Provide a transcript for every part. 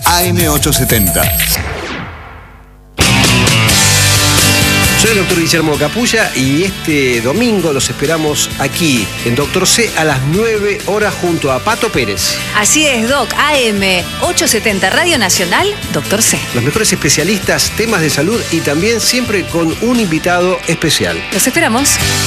AM870. Soy el doctor Guillermo Capulla y este domingo los esperamos aquí en Doctor C a las 9 horas junto a Pato Pérez. Así es, Doc. AM870 Radio Nacional, Doctor C. Los mejores especialistas, temas de salud y también siempre con un invitado especial. Los esperamos.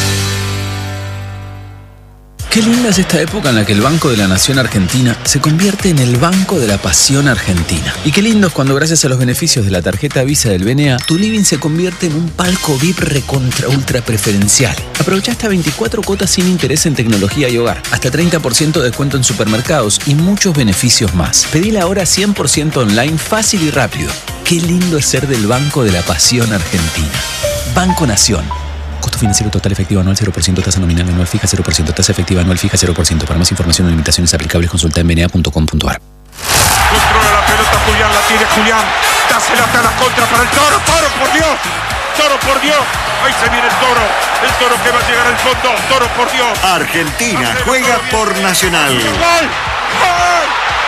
Qué linda es esta época en la que el Banco de la Nación Argentina se convierte en el Banco de la Pasión Argentina. Y qué lindo es cuando gracias a los beneficios de la tarjeta Visa del BNA, tu living se convierte en un palco VIP recontra ultra preferencial. Aprovecha hasta 24 cuotas sin interés en tecnología y hogar, hasta 30% de descuento en supermercados y muchos beneficios más. Pedila ahora 100% online, fácil y rápido. Qué lindo es ser del Banco de la Pasión Argentina. Banco Nación. Costo financiero total efectivo anual 0%, tasa nominal anual fija 0%, tasa efectiva anual fija 0%. Para más información o limitaciones aplicables consulta en bna.com.ar. Controla la pelota Julián, la tiene Julián. Dásela hasta la contra para el Toro. Toro, por Dios. Toro, por Dios. Ahí se viene el Toro. El Toro que va a llegar al fondo. Toro, por Dios. Argentina juega por Nacional. ¡Gol! ¡Gol!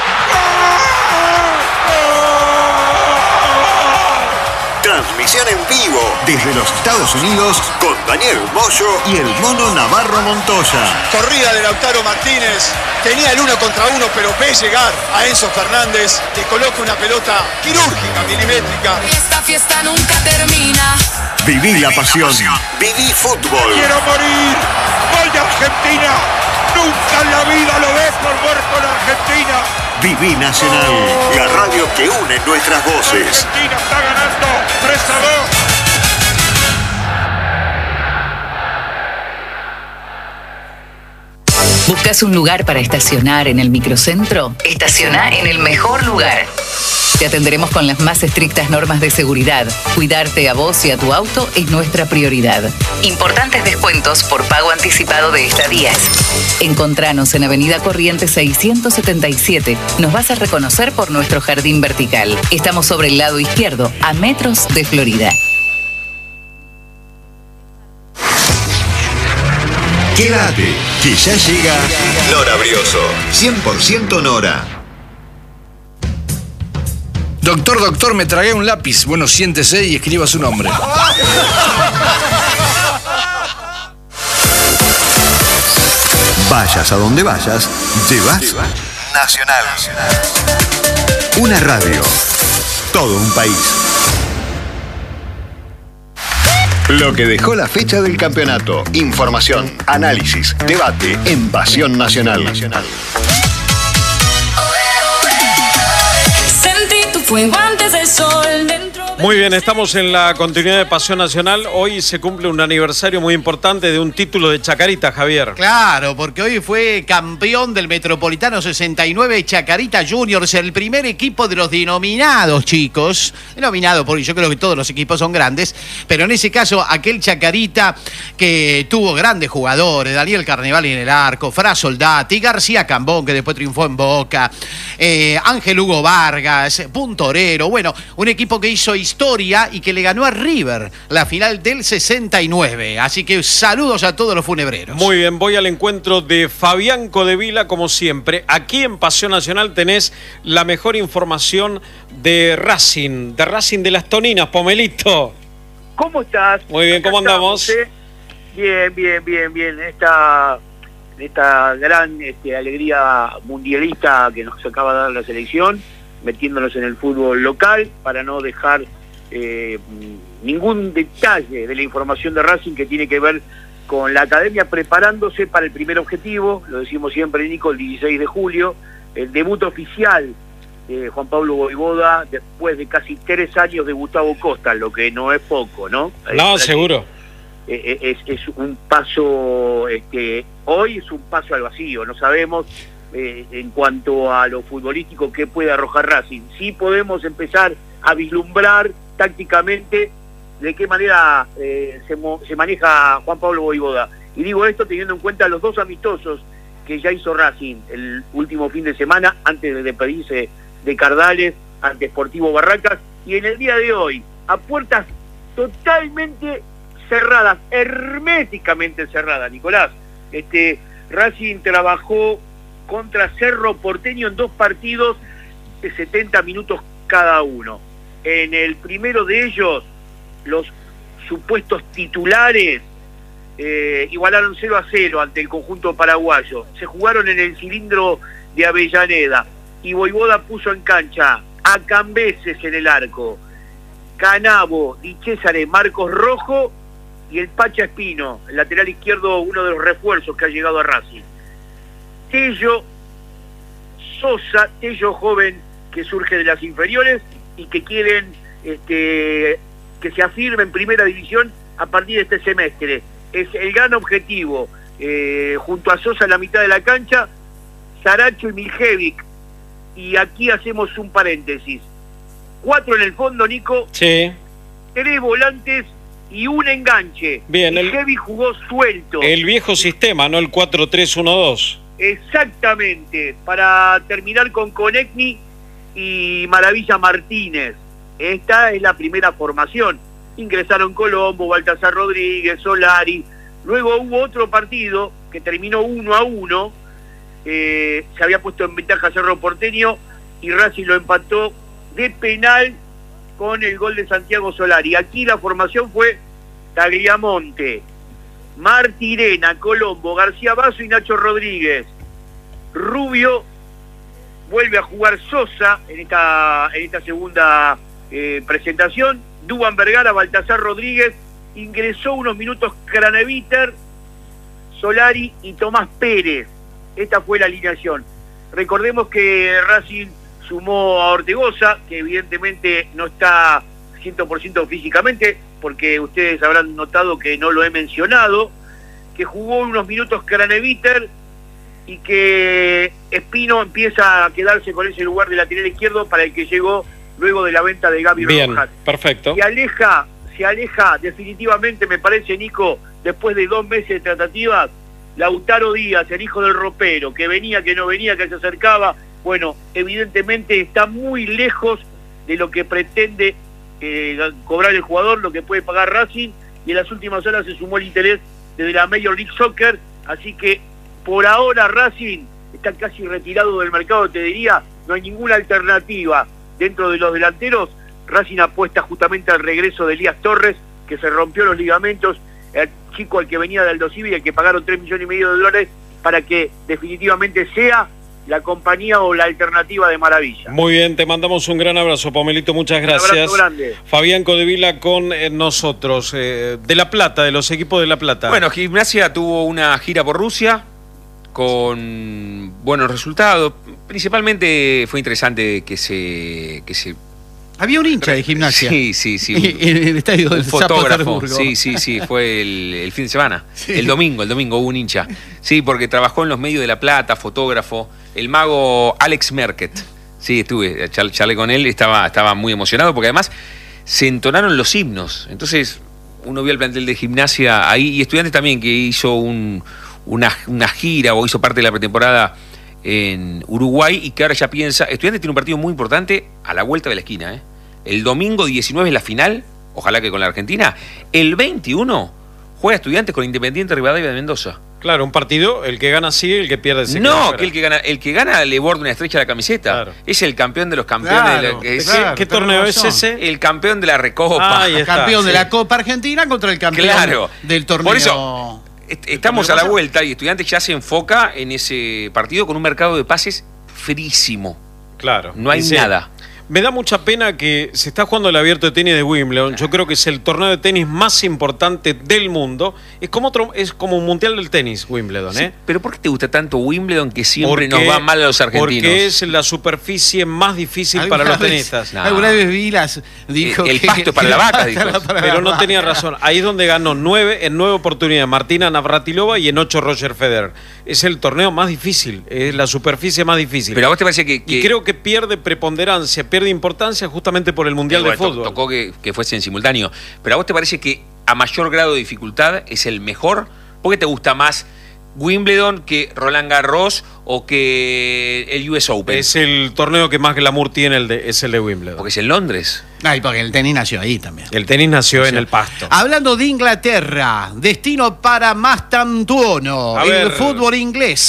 Transmisión en vivo desde los Estados Unidos con Daniel Moyo y el Mono Navarro Montoya. Corrida de Lautaro Martínez, tenía el 1 contra 1, pero ve llegar a Enzo Fernández, que coloca una pelota quirúrgica, milimétrica. Esta fiesta nunca termina. Viví la pasión, viví fútbol. Quiero morir. Gol de Argentina. Nunca en la vida lo ves por muerto en Argentina. Viví Nacional, la radio que une nuestras voces. Argentina está ganando 3-2. ¿Buscas un lugar para estacionar en el microcentro? Estaciona en el mejor lugar. Te atenderemos con las más estrictas normas de seguridad. Cuidarte a vos y a tu auto es nuestra prioridad. Importantes descuentos por pago anticipado de estadías. Encontranos en Avenida Corrientes 677. Nos vas a reconocer por nuestro jardín vertical. Estamos sobre el lado izquierdo, a metros de Florida. Quédate, que ya llega Nora Brioso. 100% Nora. Doctor, me tragué un lápiz. Bueno, siéntese y escriba su nombre. Vayas a donde vayas, llevas Nacional. Una radio, todo un país. Lo que dejó la fecha del campeonato. Información, análisis, debate en Pasión Nacional. Fuego antes del sol dentro de... Muy bien, estamos en la continuidad de Pasión Nacional. Hoy se cumple un aniversario muy importante de un título de Chacarita, Javier. Claro, porque hoy fue campeón del Metropolitano 69 Chacarita Juniors, el primer equipo de los denominados, chicos. Denominado, porque yo creo que todos los equipos son grandes, pero en ese caso, aquel Chacarita que tuvo grandes jugadores, Daniel Carnevali en el arco, Fra Soldati, García Cambón, que después triunfó en Boca, Ángel Hugo Vargas, Puntorero, bueno, un equipo que hizo historia y que le ganó a River la final del 69. Así que saludos a todos los funebreros. Muy bien, voy al encuentro de Fabián Codevila, como siempre. Aquí en Pasión Nacional tenés la mejor información de Racing de las Toninas, Pomelito. ¿Cómo estás? Muy bien, ¿cómo andamos? Bien. Esta gran alegría mundialista que nos acaba de dar la selección, metiéndonos en el fútbol local para no dejar ningún detalle de la información de Racing que tiene que ver con la academia preparándose para el primer objetivo, lo decimos siempre, Nico, el 16 de julio, el debut oficial de Juan Pablo Vojvoda después de casi 3 años de Gustavo Costa, lo que no es poco, ¿no? No, seguro. Es un paso, hoy es un paso al vacío, no sabemos en cuanto a lo futbolístico qué puede arrojar Racing. Sí podemos empezar a vislumbrar tácticamente de qué manera se maneja Juan Pablo Vojvoda. Y digo esto teniendo en cuenta los 2 amistosos que ya hizo Racing el último fin de semana antes de despedirse de Cardales ante Sportivo Barracas, y en el día de hoy a puertas totalmente cerradas, herméticamente cerradas, Nicolás. Racing trabajó contra Cerro Porteño en 2 partidos de 70 minutos cada uno. En el primero de ellos, los supuestos titulares igualaron 0-0 ante el conjunto paraguayo. Se jugaron en el cilindro de Avellaneda y Voivoda puso en cancha a Cambeses en el arco, Canavo, Di Césare, Marcos Rojo y el Pacha Espino, el lateral izquierdo, uno de los refuerzos que ha llegado a Racing. Tello Sosa, Tello joven que surge de las inferiores y que quieren que se afirme en primera división a partir de este semestre. Es el gran objetivo, junto a Sosa en la mitad de la cancha, Saracho y Miljevic. Y aquí hacemos un paréntesis. 4 en el fondo, Nico. Sí. 3 volantes y un enganche. Bien, Miljevic jugó suelto. El viejo sistema, ¿no? El 4-3-1-2. Exactamente, para terminar con Konechny y Maravilla Martínez. Esta es la primera formación. Ingresaron Colombo, Baltasar Rodríguez, Solari. Luego hubo otro partido que terminó 1-1. Se había puesto en ventaja Cerro Porteño y Racing lo empató de penal con el gol de Santiago Solari. Aquí la formación fue Tagliamonte, Martirena, Colombo, García Basso y Nacho Rodríguez. Rubio vuelve a jugar Sosa en esta segunda presentación. Duván Vergara, Baltasar Rodríguez, ingresó unos minutos Craneviter, Solari y Tomás Pérez. Esta fue la alineación. Recordemos que Racing sumó a Ortegoza, que evidentemente no está 100% físicamente, porque ustedes habrán notado que no lo he mencionado, que jugó unos minutos Craneviter y que Espino empieza a quedarse con ese lugar de lateral izquierdo para el que llegó luego de la venta de Gaby Rojas. Perfecto. Se aleja definitivamente, me parece, Nico, después de 2 meses de tratativas, Lautaro Díaz, el hijo del ropero, que venía, que no venía, que se acercaba. Bueno, evidentemente está muy lejos de lo que pretende cobrar el jugador, lo que puede pagar Racing, y en las últimas horas se sumó el interés desde la Major League Soccer, así que por ahora Racing está casi retirado del mercado, te diría, no hay ninguna alternativa dentro de los delanteros. Racing apuesta justamente al regreso de Elías Torres, que se rompió los ligamentos, el chico al que venía de Aldo Civi, al que pagaron $3,5 millones para que definitivamente sea la compañía o la alternativa de Maravilla. Muy bien, te mandamos un gran abrazo, Pomelito, muchas gracias. Un abrazo grande. Fabián Codevila con nosotros, de La Plata, de los equipos de La Plata. Bueno, Gimnasia tuvo una gira por Rusia con buenos resultados. Principalmente fue interesante que se había un hincha de Gimnasia. Sí. En el estadio del fotógrafo. Sí, fue el fin de semana. Sí. El domingo hubo un hincha. Sí, porque trabajó en los medios de La Plata, fotógrafo, el mago Alex Merket. Sí, charlé con él, estaba muy emocionado porque además se entonaron los himnos. Entonces, uno vio el plantel de Gimnasia ahí y Estudiantes también, que hizo una gira o hizo parte de la pretemporada en Uruguay y que ahora ya piensa. Estudiantes tiene un partido muy importante a la vuelta de la esquina. El domingo 19 es la final, ojalá que con la Argentina. El 21 juega Estudiantes con Independiente Rivadavia de Mendoza. Claro, un partido, el que gana sigue, el que pierde se No, que el que gana le borda una estrecha a la camiseta. Claro. Es el campeón de los campeones. ¿Qué torneo es ese? El campeón de la Recopa. El campeón de la Copa Argentina contra el campeón del torneo. Por eso, estamos a la vuelta y Estudiantes ya se enfoca en ese partido con un mercado de pases frísimo. Claro. No hay nada. Me da mucha pena que se está jugando el Abierto de Tenis de Wimbledon. Yo creo que es el torneo de tenis más importante del mundo. Es como un mundial del tenis, Wimbledon. Sí, pero ¿por qué te gusta tanto Wimbledon que siempre nos va mal a los argentinos? Porque es la superficie más difícil para los tenistas. Alguna vez Vilas dijo el pasto para la vaca, dijo. Pero no tenía razón. Ahí es donde ganó 9 en 9 oportunidades Martina Navratilova y en 8 Roger Federer. Es el torneo más difícil, es la superficie más difícil. Pero a vos te parece que y creo que pierde preponderancia, pierde importancia justamente por el Mundial de Fútbol. Tocó que fuese en simultáneo. Pero a vos te parece que a mayor grado de dificultad es el mejor. ¿Por qué te gusta más Wimbledon que Roland Garros o que el US Open? Es el torneo que más glamour tiene, es el de Wimbledon. Porque es en Londres. Y porque el tenis nació ahí también. El tenis nació en el pasto. Hablando de Inglaterra, destino para Mastantuono, el fútbol inglés.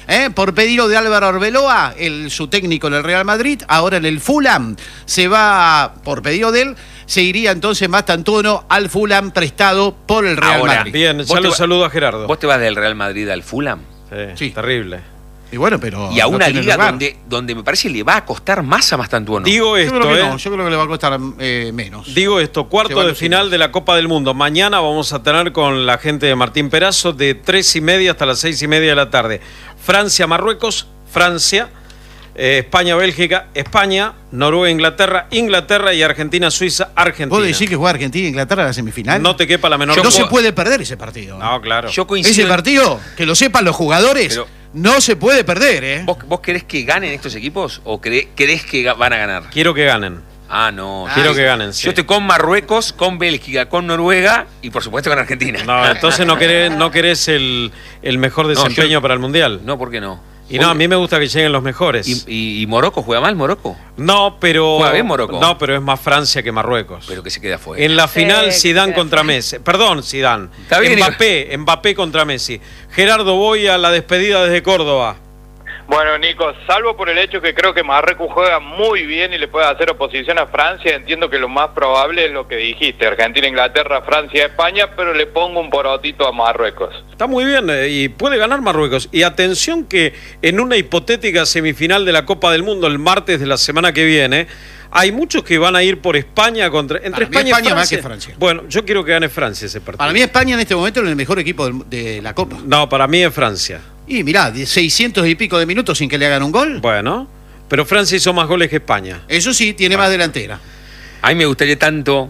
Por pedido de Álvaro Arbeloa, su técnico en el Real Madrid, ahora en el Fulham, se va, por pedido de él, se iría entonces Mastantuono al Fulham prestado por el Real Madrid. Bien, ya lo saludo a Gerardo. ¿Vos te vas del Real Madrid al Fulham? Sí, terrible. Y bueno, pero y a una liga donde me parece le va a costar más a Mastantuono. Digo esto, yo creo que le va a costar menos. Digo esto, cuarto de final de la Copa del Mundo. Mañana vamos a tener con la gente de Martín Perazo de 3:30 hasta las 6:30 de la tarde. Francia-Marruecos, Francia, España-Bélgica, España, Noruega-Inglaterra, Inglaterra y Argentina-Suiza, Argentina. ¿Vos decís que juega Argentina e Inglaterra en la semifinal? No te quepa la menor duda. No se puede perder ese partido. No, claro. Ese partido, que lo sepan los jugadores, no se puede perder, ¿Vos querés que ganen estos equipos o querés que van a ganar? Quiero que ganen. Ah, no. Quiero que ganen, sí. Yo estoy con Marruecos, con Bélgica, con Noruega y por supuesto con Argentina. No, entonces no querés el mejor desempeño para el Mundial. No, ¿por qué no? Y no, a mí me gusta que lleguen los mejores. ¿Y Morocco juega mal, Morocco? No, pero... ¿Juega bien Morocco? No, pero es más Francia que Marruecos. Pero que se queda fuera. En la final, Zidane contra Messi. Perdón, Zidane. Está bien, Mbappé contra Messi. Gerardo, voy a la despedida desde Córdoba. Bueno, Nico, salvo por el hecho que creo que Marruecos juega muy bien y le puede hacer oposición a Francia, entiendo que lo más probable es lo que dijiste, Argentina, Inglaterra, Francia, España, pero le pongo un porotito a Marruecos. Está muy bien y puede ganar Marruecos. Y atención que en una hipotética semifinal de la Copa del Mundo el martes de la semana que viene, hay muchos que van a ir por España entre España y Francia. Más que Francia. Bueno, yo quiero que gane Francia ese partido. Para mí España en este momento es el mejor equipo de la Copa. No, para mí es Francia. Y mirá, 600 y pico de minutos sin que le hagan un gol. Bueno, pero Francia hizo más goles que España. Eso sí, tiene más delantera. A mí me gustaría tanto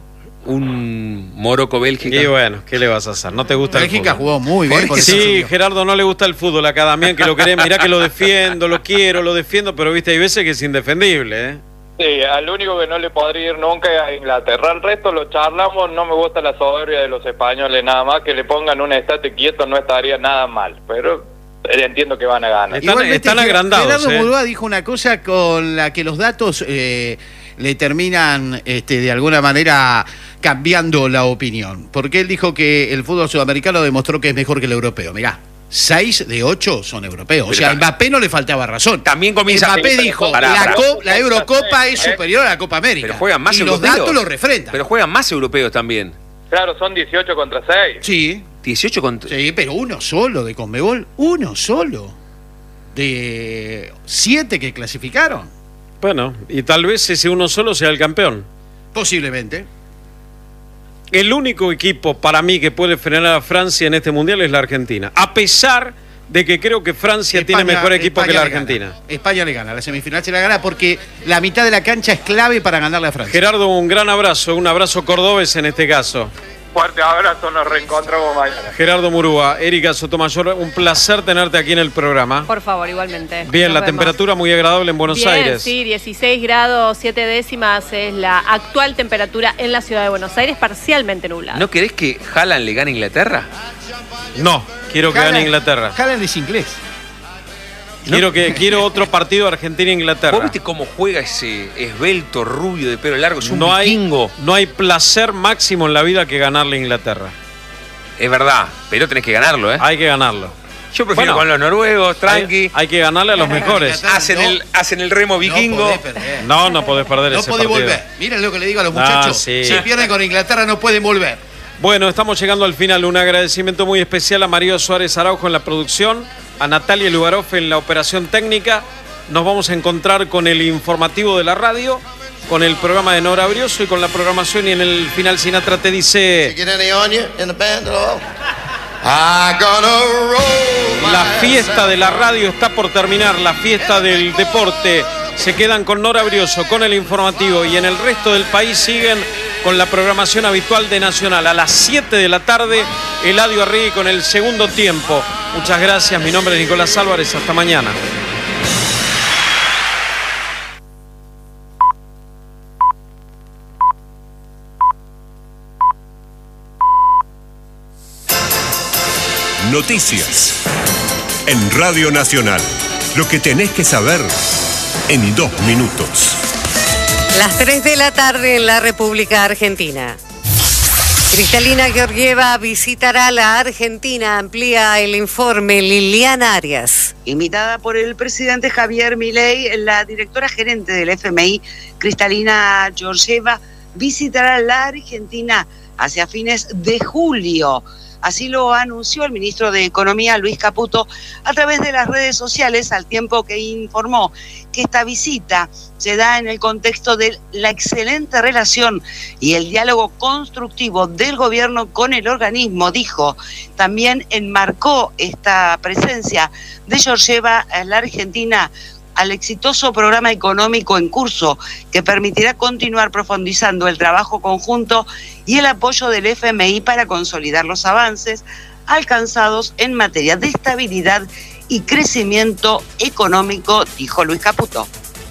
un Morocco-Bélgica. Y bueno, ¿qué le vas a hacer? ¿No te gusta Bélgica el fútbol? jugó muy bien. Sí, Gerardo no le gusta el fútbol acá también, que lo querés. Mirá que lo defiendo, lo quiero, lo defiendo, pero viste, hay veces que es indefendible, ¿eh? Sí, al único que no le podría ir nunca es a Inglaterra. Al resto lo charlamos, no me gusta la soberbia de los españoles, nada más que le pongan un estate quieto no estaría nada mal, pero entiendo que van a ganar. Están agrandados. Gerardo Murúa dijo una cosa con la que los datos le terminan de alguna manera cambiando la opinión, porque él dijo que el fútbol sudamericano demostró que es mejor que el europeo. Mirá, 6 de 8 son europeos. O sea, a Mbappé no le faltaba razón. También comienza... Mbappé dijo, la Eurocopa es superior a la Copa América. Pero juegan más y europeos. Los datos lo refrendan. Pero juegan más europeos también. Claro, son 18 contra 6. Sí. 18 contra... Sí, pero uno solo de Conmebol. Uno solo. De 7 que clasificaron. Bueno, y tal vez ese uno solo sea el campeón. Posiblemente. El único equipo para mí que puede frenar a Francia en este mundial es la Argentina. A pesar de que creo que Francia tiene mejor equipo que la Argentina. España le gana, la semifinal se la gana porque la mitad de la cancha es clave para ganarle a Francia. Gerardo, un gran abrazo, un abrazo cordobés en este caso. Fuerte abrazo, nos reencontramos mañana. Gerardo Murúa, Erika Sotomayor, un placer tenerte aquí en el programa. Por favor, igualmente. Bien, la temperatura muy agradable en Buenos Aires. Sí, 16 grados 7 décimas es la actual temperatura en la ciudad de Buenos Aires, parcialmente nublada. ¿No querés que Haaland le gane a Inglaterra? No, quiero que gane Inglaterra. Haaland es inglés. Quiero otro partido Argentina-Inglaterra. ¿Vos viste cómo juega ese esbelto, rubio, de pelo largo? Es un vikingo. No hay placer máximo en la vida que ganarle a Inglaterra. Es verdad, pero tenés que ganarlo, ¿eh? Hay que ganarlo. Yo prefiero con los noruegos, tranqui. Hay que ganarle a los mejores. Hacen el remo vikingo. No podés perder ese partido. No podés volver. Miren lo que le digo a los muchachos. Sí. Si pierden con Inglaterra no pueden volver. Bueno, estamos llegando al final. Un agradecimiento muy especial a Mario Suárez Araujo en la producción, a Natalia Lugarov en la operación técnica. Nos vamos a encontrar con el informativo de la radio, con el programa de Nora Brioso y con la programación. Y en el final Sinatra te dice... La fiesta de la radio está por terminar, la fiesta del deporte. Se quedan con Nora Brioso, con el informativo, y en el resto del país siguen con la programación habitual de Nacional. A las 7 de la tarde, Eladio Arregui con el segundo tiempo. Muchas gracias, mi nombre es Nicolás Álvarez, hasta mañana. Noticias en Radio Nacional. Lo que tenés que saber en 2 minutos. Las 3 de la tarde en la República Argentina. Cristalina Georgieva visitará la Argentina. Amplía el informe Liliana Arias. Invitada por el presidente Javier Milei, la directora gerente del FMI, Cristalina Georgieva, visitará la Argentina hacia fines de julio. Así lo anunció el ministro de Economía, Luis Caputo, a través de las redes sociales, al tiempo que informó que esta visita se da en el contexto de la excelente relación y el diálogo constructivo del gobierno con el organismo, dijo. También enmarcó esta presencia de Georgieva en la Argentina al exitoso programa económico en curso, que permitirá continuar profundizando el trabajo conjunto y el apoyo del FMI para consolidar los avances alcanzados en materia de estabilidad y crecimiento económico, dijo Luis Caputo.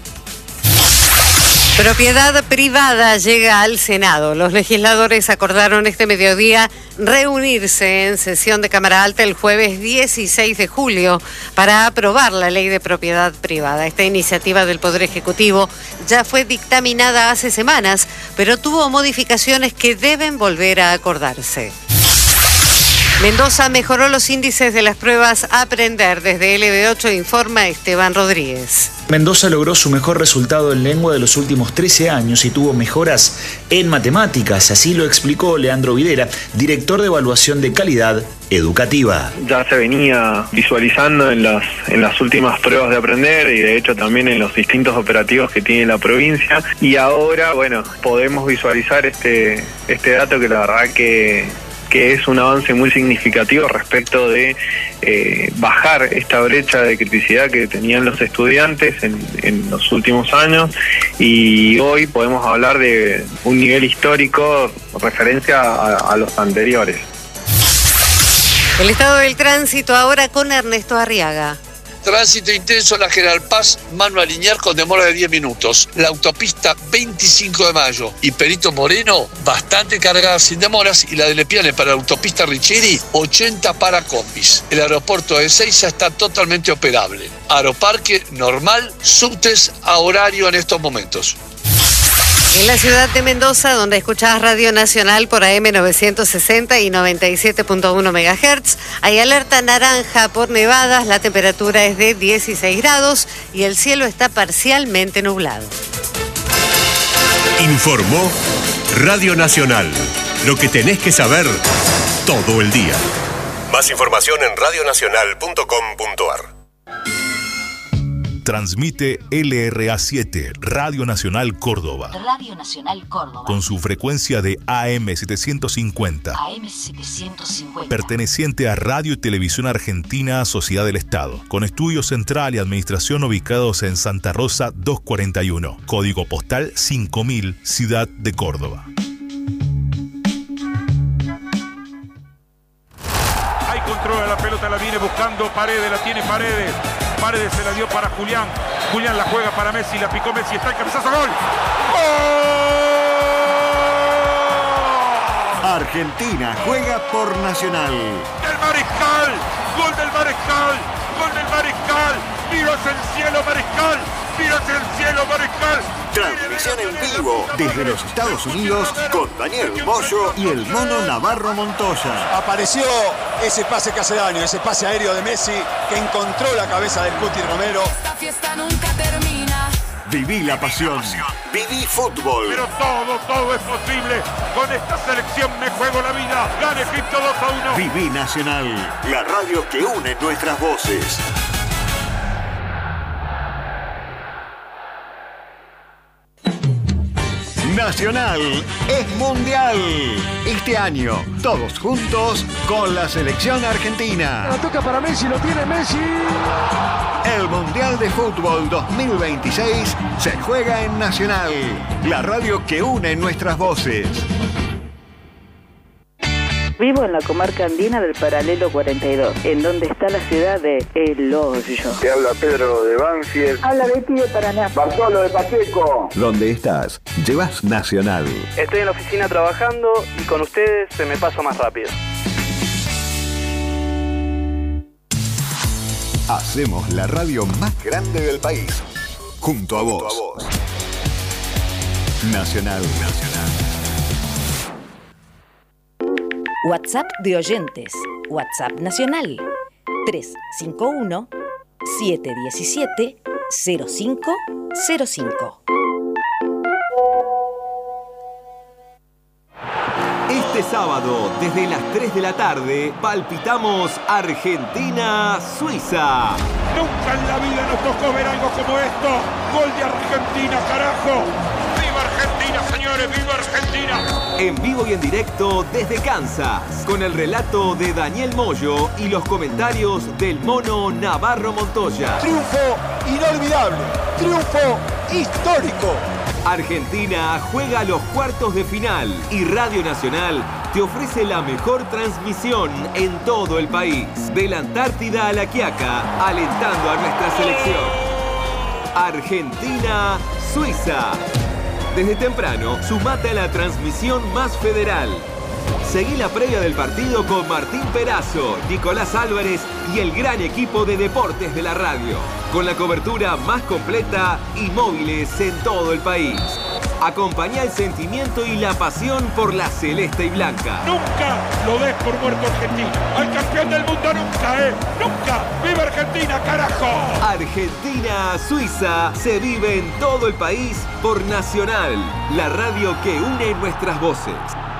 Propiedad privada llega al Senado. Los legisladores acordaron este mediodía reunirse en sesión de Cámara Alta el jueves 16 de julio para aprobar la ley de propiedad privada. Esta iniciativa del Poder Ejecutivo ya fue dictaminada hace semanas, pero tuvo modificaciones que deben volver a acordarse. Mendoza mejoró los índices de las pruebas Aprender. Desde LB8 informa Esteban Rodríguez. Mendoza logró su mejor resultado en lengua de los últimos 13 años y tuvo mejoras en matemáticas. Así lo explicó Leandro Videra, director de evaluación de calidad educativa. Ya se venía visualizando en las últimas pruebas de Aprender y de hecho también en los distintos operativos que tiene la provincia. Y ahora, bueno, podemos visualizar este dato que la verdad que es un avance muy significativo respecto de bajar esta brecha de criticidad que tenían los estudiantes en los últimos años, y hoy podemos hablar de un nivel histórico referencia a los anteriores. El estado del tránsito ahora con Ernesto Arriaga. Tránsito intenso en la General Paz, Manuel Liniers con demora de 10 minutos. La autopista 25 de Mayo y Perito Moreno, bastante cargada sin demoras. Y la de Lepiane para la autopista Richieri, 80 para combis. El aeropuerto de Ezeiza está totalmente operable. Aeroparque normal, subtes a horario en estos momentos. En la ciudad de Mendoza, donde escuchás Radio Nacional por AM 960 y 97.1 MHz, hay alerta naranja por nevadas, la temperatura es de 16 grados y el cielo está parcialmente nublado. Informó Radio Nacional. Lo que tenés que saber todo el día. Más información en radionacional.com.ar. Transmite LRA7, Radio Nacional Córdoba. Radio Nacional Córdoba. Con su frecuencia de AM750. AM750. Perteneciente a Radio y Televisión Argentina, Sociedad del Estado. Con estudio central y administración ubicados en Santa Rosa 241. Código postal 5000, Ciudad de Córdoba. Hay control de la pelota, la viene buscando Paredes, la tiene Paredes. Paredes se la dio para Julián. Julián la juega para Messi, la picó Messi, está el cabezazo, gol. ¡Gol! Argentina juega por Nacional. ¡Del Mariscal! ¡Gol del Mariscal! ¡Gol del Mariscal! ¡Mira hacia el cielo, Mariscal! ¡Mira hacia el cielo, Mariscal! Transmisión en vivo desde los Estados Unidos con Daniel Moyo y el Mono Navarro Montoya. Apareció ese pase que hace daño, ese pase aéreo de Messi que encontró la cabeza del Cuti Romero. Esta fiesta nunca termina. Viví la pasión. Viví fútbol. Pero todo es posible. Con esta selección me juego la vida. Gana Egipto 2-1. Viví Nacional, la radio que une nuestras voces. Nacional es mundial. Este año, todos juntos con la selección argentina. La toca para Messi, lo tiene Messi. El Mundial de Fútbol 2026 se juega en Nacional, la radio que une nuestras voces. Vivo en la comarca andina del Paralelo 42, en donde está la ciudad de El Hoyo. Te habla Pedro de Banfield. Habla Betty de Paraná. Bartolo de Pacheco. ¿Dónde estás? Llevas Nacional. Estoy en la oficina trabajando y con ustedes se me pasa más rápido. Hacemos la radio más grande del país. Junto a vos. Nacional. WhatsApp de oyentes. WhatsApp nacional. 351-717-0505. Este sábado, desde las 3 de la tarde, palpitamos Argentina-Suiza. Nunca en la vida nos tocó ver algo como esto. Gol de Argentina, carajo. ¡Viva Argentina, señores! ¡Viva Argentina! En vivo y en directo desde Kansas, con el relato de Daniel Moyo y los comentarios del Mono Navarro Montoya. Triunfo inolvidable, triunfo histórico. Argentina juega a los cuartos de final y Radio Nacional te ofrece la mejor transmisión en todo el país. De la Antártida a La Quiaca, alentando a nuestra selección. Argentina-Suiza. Desde temprano, sumate a la transmisión más federal. Seguí la previa del partido con Martín Perazo, Nicolás Álvarez y el gran equipo de deportes de la radio, con la cobertura más completa y móviles en todo el país. Acompañá el sentimiento y la pasión por la celeste y blanca. Nunca lo des por muerto Argentina. Al campeón del mundo nunca, nunca. ¡Viva Argentina, carajo! Argentina-Suiza se vive en todo el país por Nacional, la radio que une nuestras voces.